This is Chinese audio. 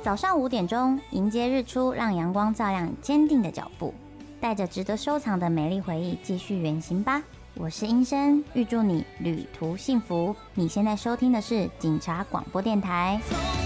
早上5点钟，迎接日出，让阳光照亮坚定的脚步，带着值得收藏的美丽回忆，继续远行吧。我是英生，预祝你旅途幸福。你现在收听的是警察广播电台。